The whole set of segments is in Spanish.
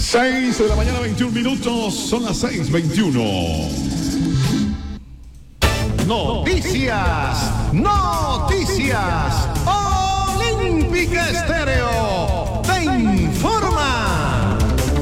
6 de la mañana, 21 minutos, son las 6:21. Noticias. Olímpica Estéreo te informa.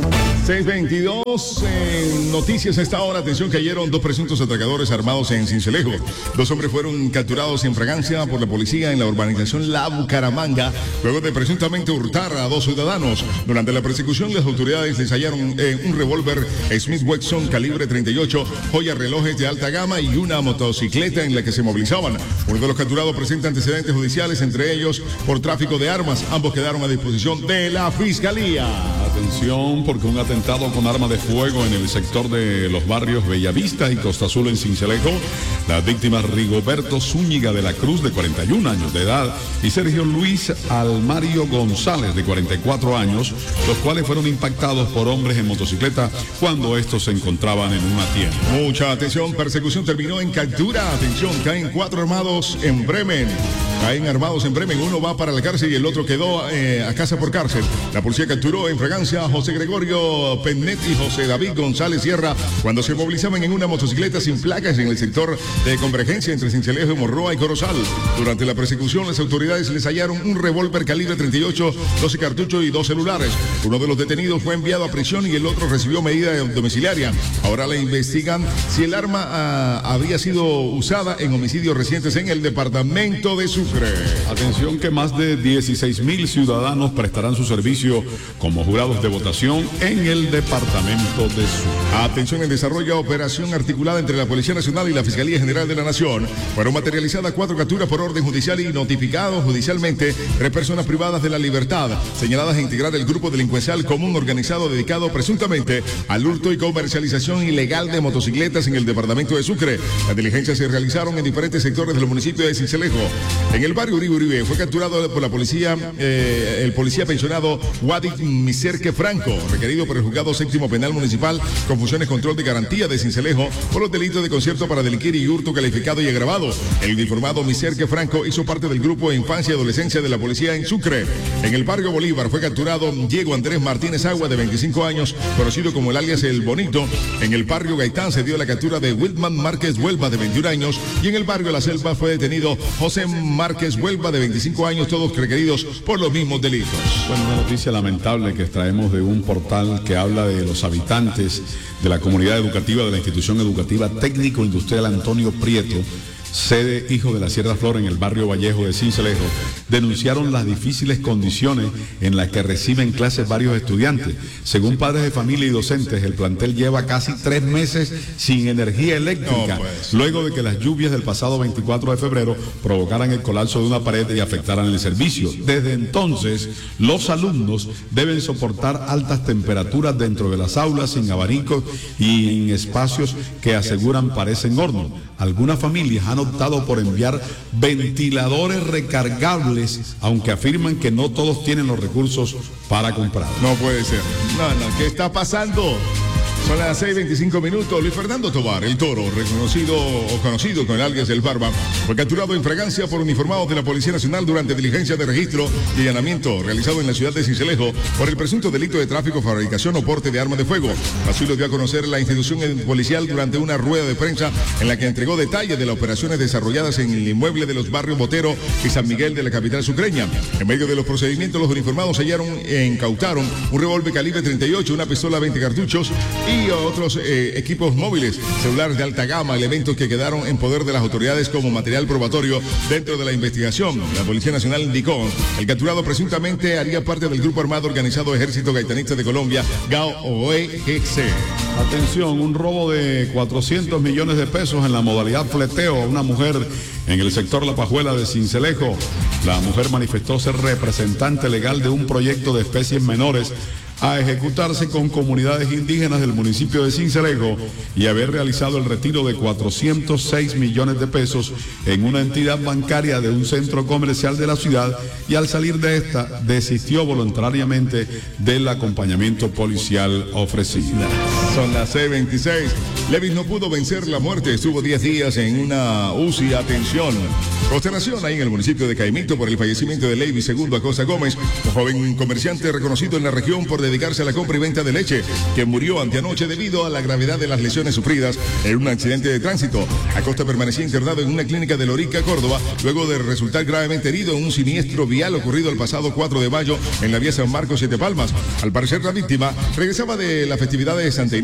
6:22 en noticias a esta hora. Atención, cayeron 2 presuntos atracadores armados en Sincelejo. 2 hombres fueron capturados en fragancia por la policía en la urbanización La Bucaramanga, luego de presuntamente hurtar a 2 ciudadanos. Durante la persecución, las autoridades les hallaron un revólver Smith Wesson calibre 38, joyas, relojes de alta gama y una motocicleta en la que se movilizaban. Uno de los capturados presenta antecedentes judiciales, entre ellos por tráfico de armas. Ambos quedaron a disposición de la Fiscalía. Atención, porque un atentado con arma de fuego en el sector de los barrios Bellavista y Costa Azul en Sincelejo. Las víctimas Rigoberto Zúñiga de la Cruz, de 41 años de edad, y Sergio Luis Almario González, de 44 años, los cuales fueron impactados por hombres en motocicleta cuando estos se encontraban en una tienda. Mucha atención, persecución terminó en captura. Atención, caen 4 armados en Bremen. Uno va para la cárcel y el otro quedó a casa por cárcel. La policía capturó en fragancia a José Gregorio Pennet y José David González Sierra cuando se movilizaban en una motocicleta sin placas en el sector de convergencia entre Sincelejo y Morroa y Corozal. Durante la persecución, las autoridades les hallaron un revólver calibre 38, 12 cartuchos y 2 celulares. Uno de los detenidos fue enviado a prisión y el otro recibió medida domiciliaria. Ahora le investigan si el arma habría sido usada en homicidios recientes en el departamento de Sucre. Atención, que más de 16,000 ciudadanos prestarán su servicio como jurados de votación en el departamento de Sucre. Atención, en desarrollo operación articulada entre la Policía Nacional y la Fiscalía General de la Nación. Fueron materializadas 4 capturas por orden judicial y notificados judicialmente 3 personas privadas de la libertad, señaladas a integrar el grupo delincuencial común organizado dedicado presuntamente al hurto y comercialización ilegal de motocicletas en el departamento de Sucre. Las diligencias se realizaron en diferentes sectores del municipio de Sincelejo. En el barrio Uribe fue capturado por la policía el policía pensionado Wadi Miserque Franco, requerido por el juzgado séptimo penal municipal con funciones control de garantía de Sincelejo por los delitos de concierto para delinquir y hurto calificado y agravado. El uniformado Miserque Franco hizo parte del grupo de infancia y adolescencia de la policía en Sucre. En el barrio Bolívar fue capturado Diego Andrés Martínez Agua, de 25 años, conocido como el alias El Bonito. En el barrio Gaitán se dio la captura de Wilman Márquez Huelva, de 21 años, y en el barrio La Selva fue detenido José Márquez Huelva, de 25 años, todos requeridos por los mismos delitos. Bueno, una noticia lamentable que extraemos de un portal que habla de los habitantes de la comunidad educativa de la institución educativa técnico industrial Antonio Prieto, sede Hijo de la Sierra Flor, en el barrio Vallejo de Sincelejo, denunciaron las difíciles condiciones en las que reciben clases varios estudiantes. Según padres de familia y docentes, el plantel lleva casi 3 meses sin energía eléctrica, luego de que las lluvias del pasado 24 de febrero provocaran el colapso de una pared y afectaran el servicio. Desde entonces, los alumnos deben soportar altas temperaturas dentro de las aulas, sin abanicos y en espacios que aseguran parecen hornos. Algunas familias han optado por enviar ventiladores recargables, aunque afirman que no todos tienen los recursos para comprar. No puede ser. No, ¿qué está pasando? Son las 6:25 minutos. Luis Fernando Tobar, el Toro, conocido con el alias El Barba, fue capturado en fragancia por uniformados de la Policía Nacional durante diligencias de registro y allanamiento realizado en la ciudad de Sincelejo por el presunto delito de tráfico, fabricación o porte de armas de fuego. Así lo dio a conocer la institución policial durante una rueda de prensa en la que entregó detalles de las operaciones desarrolladas en el inmueble de los barrios Botero y San Miguel de la capital sucreña. En medio de los procedimientos, los uniformados incautaron un revólver calibre 38, una pistola 20 cartuchos y otros equipos móviles, celulares de alta gama, elementos que quedaron en poder de las autoridades como material probatorio dentro de la investigación. La Policía Nacional indicó, el capturado presuntamente haría parte del grupo armado organizado Ejército Gaitanista de Colombia, GAO-OEGC. Atención, un robo de 400 millones de pesos en la modalidad fleteo a una mujer en el sector La Pajuela de Sincelejo. La mujer manifestó ser representante legal de un proyecto de especies menores a ejecutarse con comunidades indígenas del municipio de Sincelejo y haber realizado el retiro de 406 millones de pesos en una entidad bancaria de un centro comercial de la ciudad, y al salir de esta desistió voluntariamente del acompañamiento policial ofrecido. Son las 6:26. Levis no pudo vencer la muerte, estuvo 10 días en una UCI. Atención, consternación ahí en el municipio de Caimito por el fallecimiento de Levis II Acosta Gómez, un joven comerciante reconocido en la región por dedicarse a la compra y venta de leche, que murió anteanoche debido a la gravedad de las lesiones sufridas en un accidente de tránsito. Acosta permanecía internado en una clínica de Lorica, Córdoba, luego de resultar gravemente herido en un siniestro vial ocurrido el pasado 4 de mayo en la vía San Marcos, Siete Palmas. Al parecer, la víctima regresaba de la festividad de Santa Inés